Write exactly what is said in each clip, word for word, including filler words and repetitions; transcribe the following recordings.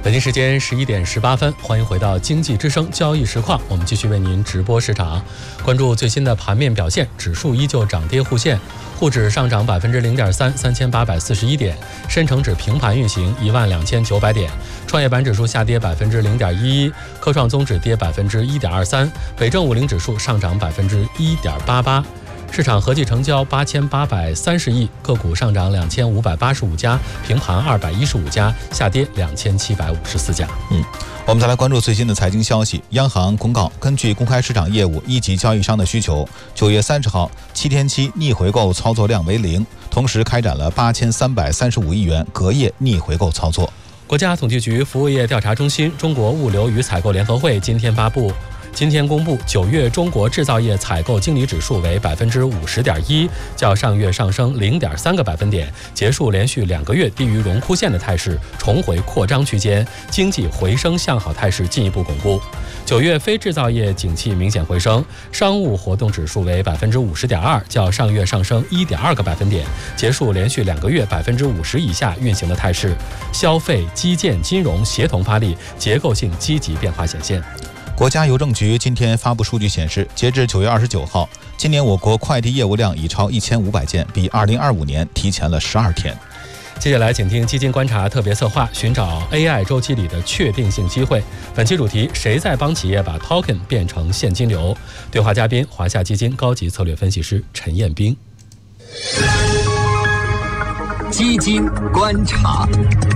北京时间十一点十八分，欢迎回到经济之声交易实况，我们继续为您直播市场，关注最新的盘面表现。指数依旧涨跌互现，沪指上涨百分之零点三，三千八百四十一点；深成指平盘运行，一万两千九百点；创业板指数下跌百分之零点一一，科创综指跌百分之一点二三，北证五零指数上涨百分之一点八八。市场合计成交八千八百三十亿，个股上涨两千五百八十五家，平盘二百一十五家，下跌两千七百五十四家。 嗯，我们再来关注最新的财经消息。央行公告，根据公开市场业务一级交易商的需求，九月三十号七天期逆回购操作量为零，同时开展了八千三百三十五亿元隔夜逆回购操作。 国家统计局服务业调查中心、中国物流与采购联合会今天发布。今天公布，九月中国制造业采购经理指数为百分之五十点一，较上月上升零点三个百分点，结束连续两个月低于荣枯线的态势，重回扩张区间，经济回升向好态势进一步巩固。九月非制造业景气明显回升，商务活动指数为百分之五十点二，较上月上升一点二个百分点，结束连续两个月百分之五十以下运行的态势。消费、基建、金融协同发力，结构性积极变化显现。 国家邮政局今天发布数据显示，截至九月二十九号，今年我国快递业务量已超一千五百件，比二零二五年提前了十二天。 接下来请听基金观察特别策划，寻找 A I 周期里的确定性机会。本期主题：谁在帮企业把 token 变成现金流？对话嘉宾：华夏基金高级策略分析师陈彦斌。 基金观察。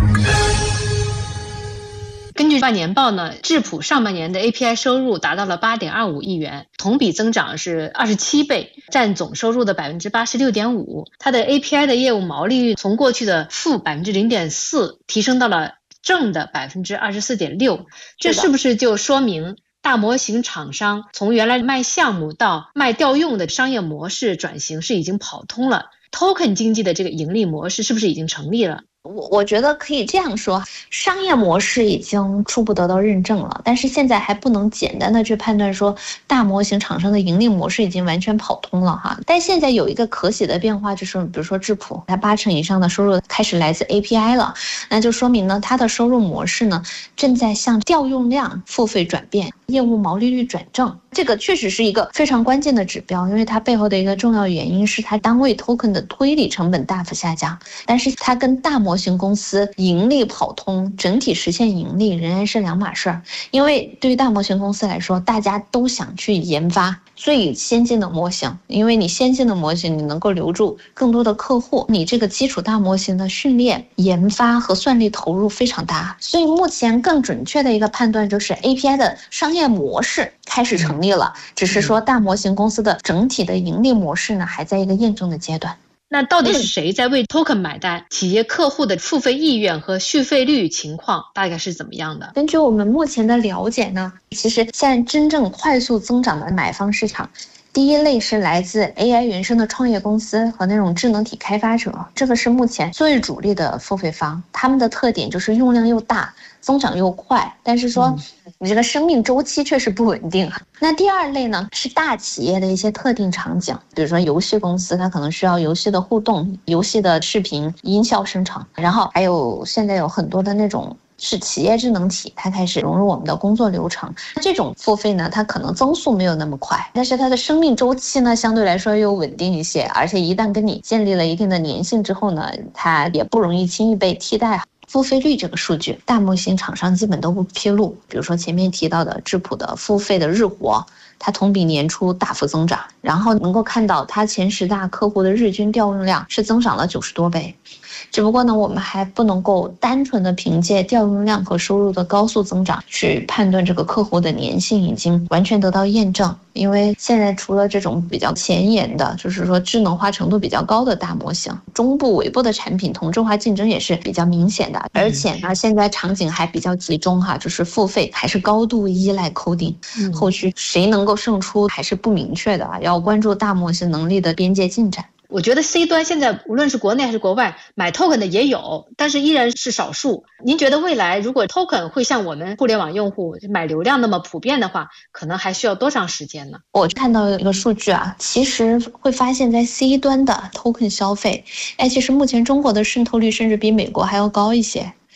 根据半年报呢，智普上半年的 A P I 收入达到了 八点二五亿元，同比增长是二十七倍，占总收入的 百分之八十六点五。它的 A P I 的业务毛利率从过去的负 百分之零点四 提升到了正的 百分之二十四点六。 这是不是就说明大模型厂商从原来卖项目到卖调用的商业模式转型是已经跑通了？ token 经济的这个盈利模式是不是已经成立了？ 我我觉得可以这样说，商业模式已经初步得到认证了，但是现在还不能简单的去判断说大模型厂商的盈利模式已经完全跑通了哈。但现在有一个可喜的变化，就是比如说智普，它八成以上的收入开始来自 A P I 了，那就说明呢，它的收入模式呢正在向调用量付费转变，业务毛利率转正。这个确实是一个非常关键的指标，因为它背后的一个重要原因是它单位 token 的推理成本大幅下降，但是它跟大模型公司盈利跑通，整体实现盈利仍然是两码事儿。因为对于大模型公司来说，大家都想去研发最先进的模型，因为你先进的模型你能够留住更多的客户，你这个基础大模型的训练、研发和算力投入非常大。所以目前更准确的一个判断就是 A P I 的商业模式开始成立了，只是说大模型公司的整体的盈利模式呢还在一个验证的阶段。 那到底是谁在为 token 买单？企业客户的付费意愿和续费率情况大概是怎么样的？ 根据我们目前的了解呢，其实现在真正快速增长的买方市场，第一类是来自 A I 原生的创业公司和那种智能体开发者，这个是目前最主力的付费方，他们的特点就是用量又大，增长又快，但是说你这个生命周期确实不稳定。那第二类呢，是大企业的一些特定场景，比如说游戏公司，它可能需要游戏的互动、游戏的视频、音效生成，然后还有现在有很多的那种是企业智能体，它开始融入我们的工作流程。这种付费呢，它可能增速没有那么快，但是它的生命周期呢相对来说又稳定一些，而且一旦跟你建立了一定的粘性之后呢，它也不容易轻易被替代。付费率这个数据，大模型厂商基本都不披露，比如说前面提到的智普的付费的日活，它同比年初大幅增长，然后能够看到它前十大客户的日均调用量是增长了九十多倍。只不过呢，我们还不能够单纯的凭借调用量和收入的高速增长去判断这个客户的粘性已经完全得到验证，因为现在除了这种比较前沿的，就是说智能化程度比较高的大模型，中部尾部的产品同质化竞争也是比较明显的，而且呢，现在场景还比较集中哈，就是付费还是高度依赖 coding， 后续谁能够胜出还是不明确的啊，要关注大模型能力的边界进展。 我觉得 C 端现在无论是国内还是国外买 token 的也有，但是依然是少数。您觉得未来如果 token 会像我们互联网用户买流量那么普遍的话，可能还需要多长时间呢？ 我看到一个数据啊，其实会发现在 C 端的 token 消费，哎，其实目前中国的渗透率甚至比美国还要高一些。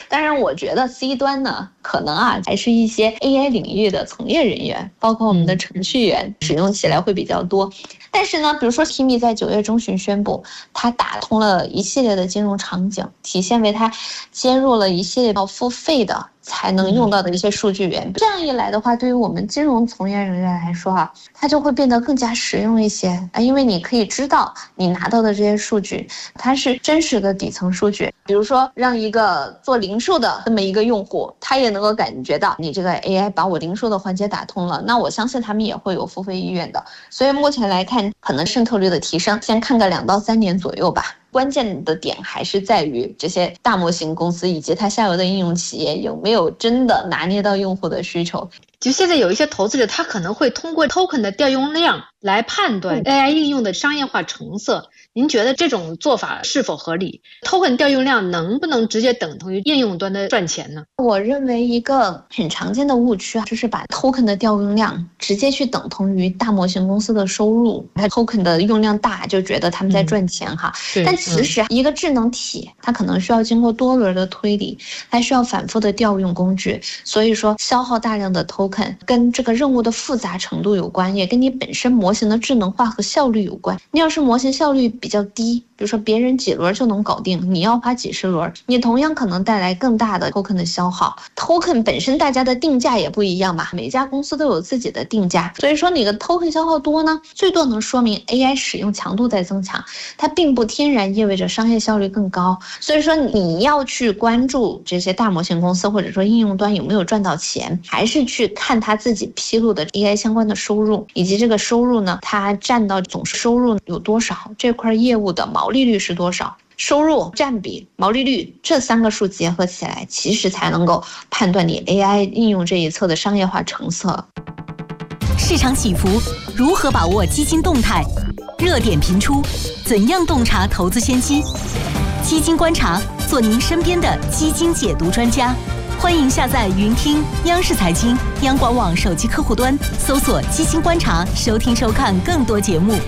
当然，我觉得 C 端呢，可能啊还是一些 A I 领域的从业人员，包括我们的程序员，使用起来会比较多。但是呢，比如说 P M I 在九月中旬宣布，它打通了一系列的金融场景，体现为它接入了一系列要付费的才能用到的一些数据源。这样一来的话，对于我们金融从业人员来说啊，它就会变得更加实用一些啊，因为你可以知道你拿到的这些数据，它是真实的底层数据。比如说，让一个做零售的这么一个用户，他也能够感觉到你这个 A I 把我零售的环节打通了，那我相信他们也会有付费意愿的。所以目前来看，可能渗透率的提升，先看个两到三年左右吧。关键的点还是在于这些大模型公司以及它下游的应用企业有没有真的拿捏到用户的需求。 就现在有一些投资者，他可能会通过 token 的调用量来判断 A I 应用的商业化成色。您觉得这种做法是否合理？ token 调用量能不能直接等同于应用端的赚钱呢？ 我认为一个很常见的误区啊，就是把 token 的调用量直接去等同于大模型公司的收入。它 token 的用量大，就觉得他们在赚钱哈。嗯、但其实一个智能体，它可能需要经过多轮的推理，它需要反复的调用工具，所以说消耗大量的 token 跟这个任务的复杂程度有关，也跟你本身模型的智能化和效率有关。你要是模型效率比较低，比如说别人几轮就能搞定，你要花几十轮，你同样可能带来更大的 token 的消耗。 token 本身大家的定价也不一样嘛，每家公司都有自己的定价，所以说你的 token 消耗多呢，最多能说明 A I 使用强度在增强，它并不天然意味着商业效率更高。所以说你要去关注这些大模型公司或者说应用端有没有赚到钱，还是去看它自己披露的 A I 相关的收入，以及这个收入呢，它占到总收入有多少，这块业务的毛利率是多少。收入占比、毛利率这三个数结合起来，其实才能够判断你 A I 应用这一侧的商业化成色。 市场起伏，如何把握基金动态？热点频出，怎样洞察投资先机？基金观察，做您身边的基金解读专家。欢迎下载云听央视财经、央广网手机客户端，搜索“基金观察”，收听收看更多节目。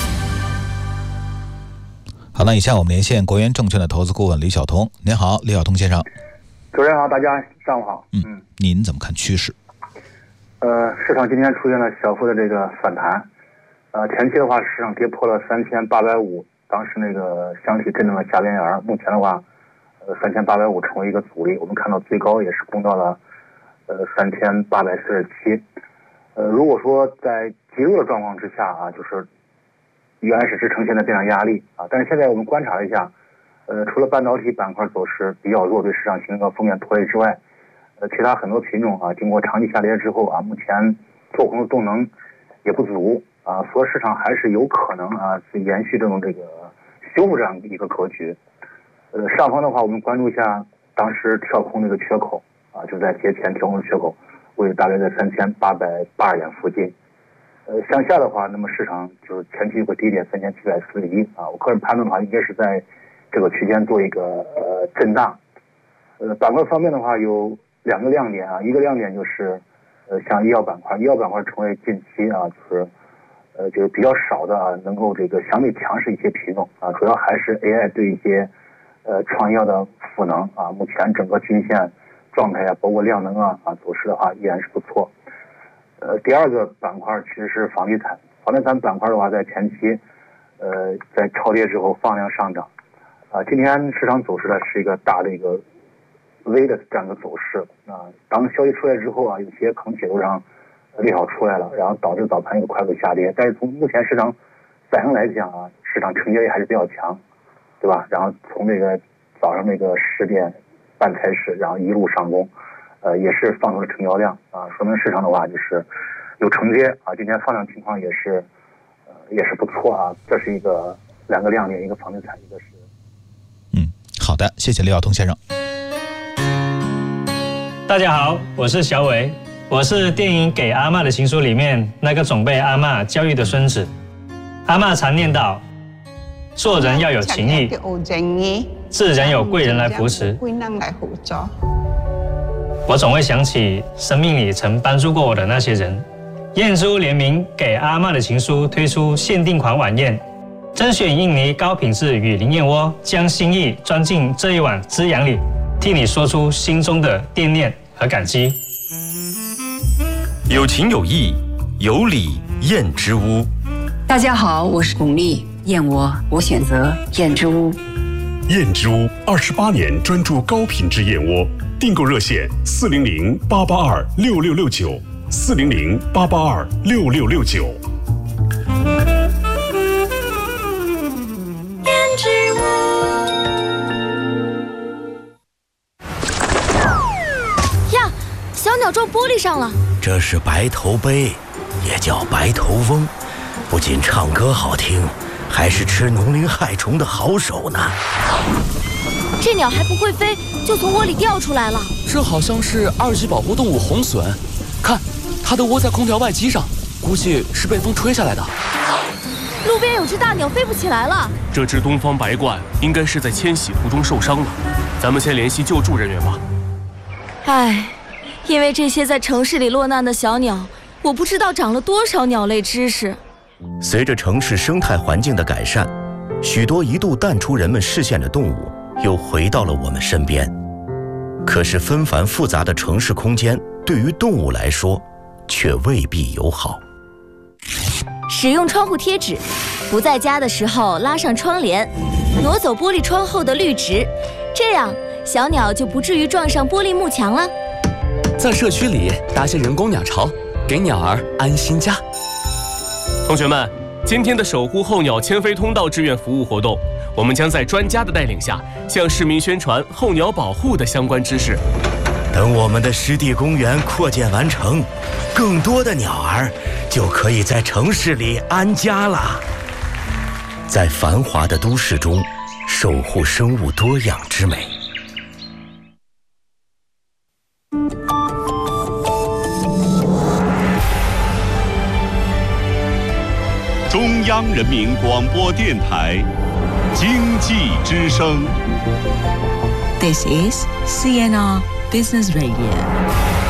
好，那以下我们连线国元证券的投资顾问李晓通。您好，李晓通先生。 主持人好，大家上午好。 嗯，嗯您怎么看趋势？ 呃，市场今天出现了小幅的这个反弹。呃，前期的话，市场跌破了三千八百五，当时那个箱体震动了下边沿，目前的话，呃，三千八百五成为一个阻力。我们看到最高也是攻到了呃三千八百四十七。呃，如果说在极弱的状况之下啊，就是原始支撑现在变成压力啊，但是现在我们观察了一下，呃，除了半导体板块走势比较弱，对市场形成了负面拖累之外，呃，其他很多品种啊，经过长期下跌之后啊，目前做空的动能也不足啊，所以市场还是有可能啊，去延续这种这个修复这样一个格局。呃，上方的话，我们关注一下当时跳空那个缺口啊，就在节前跳空的缺口位大概在三千八百八十点附近。呃，向下的话，那么市场就是前期有个低点三千七百四十一啊，我个人判断的话，应该是在这个区间做一个呃震荡。呃，板块方面的话，有两个亮点啊，一个亮点就是呃像医药板块，医药板块成为近期啊就是呃就是比较少的啊能够这个相对强势一些品种啊，主要还是 A I 对一些呃创业的赋能啊，目前整个均线状态啊，包括量能啊啊走势的话依然是不错。呃，第二个板块其实是房地产，房地产板块的话，在前期，呃，在超跌之后放量上涨，啊，今天市场走势呢是一个大的一个 V 的这样一个走势啊。当消息出来之后啊，有些可能解读上利好出来了，然后导致早盘一个快速下跌。但是从目前市场反应来讲啊，市场成交也还是比较强，对吧？然后从这个早上那个十点半开始，然后一路上攻。呃，也是放出了成交量啊，说明市场的话就是有承接啊。今天放量情况也是，呃，也是不错啊。这是一个两个亮点，一个房地产，一个是。 嗯，好的，谢谢李晓通先生。 大家好，我是小伟，我是电影《给阿嬷的情书》里面那个总被阿嬷教育的孙子。阿嬷常念叨，做人要有情义，自然有贵人来扶持。我总会想起生命里曾帮助过我的那些人。燕珠联名给阿嬷的情书推出限定款晚宴，甄选印尼高品质雨林燕窝，将心意装进这一碗滋养里。 替你说出心中的惦念和感激。 有情有义，有礼燕之屋。 大家好，我是巩俐，燕窝我选择燕之屋。 燕之屋二十八年专注高品质燕窝，订购热线四零零八八二六六六九，四零零八八二六六六九。 燕之屋。 呀，小鸟撞玻璃上了。 这是白头鹎，也叫白头翁，不仅唱歌好听，还是吃农林害虫的好手呢。 这鸟还不会飞，就从窝里掉出来了。 这好像是二级保护动物红隼，看，它的窝在空调外机上，估计是被风吹下来的。 路边有只大鸟飞不起来了。 这只东方白鹳应该是在迁徙途中受伤了，咱们先联系救助人员吧。 唉，因为这些在城市里落难的小鸟，我不知道长了多少鸟类知识。 随着城市生态环境的改善，许多一度淡出人们视线的动物又回到了我们身边。可是纷繁复杂的城市空间对于动物来说却未必友好。 使用窗户贴纸，不在家的时候拉上窗帘，挪走玻璃窗后的绿植，这样小鸟就不至于撞上玻璃幕墙了。 在社区里搭些人工鸟巢，给鸟儿安心家。 同学们，今天的守护候鸟迁飞通道志愿服务活动，我们将在专家的带领下，向市民宣传候鸟保护的相关知识。 等我们的湿地公园扩建完成，更多的鸟儿就可以在城市里安家了。在繁华的都市中，守护生物多样之美。 中央人民广播电台经济之声。 This is C N R Business Radio.